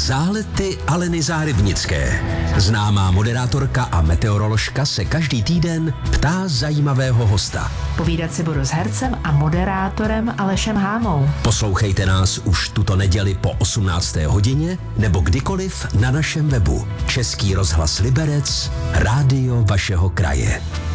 Zálety Aleny Zárybnické. Známá moderátorka a meteoroložka se každý týden ptá zajímavého hosta. Povídat si budu s hercem a moderátorem Alešem Hámou. Poslouchejte nás už tuto neděli po 18. hodině nebo kdykoliv na našem webu. Český rozhlas Liberec, rádio vašeho kraje.